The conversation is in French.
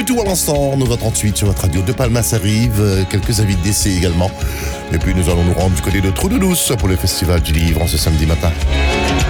tout à l'instant, 9h38 sur votre radio de Palmas arrive, quelques avis de décès également. Et puis nous allons nous rendre du côté de Trou-de-Douce pour le Festival du Livre en ce samedi matin.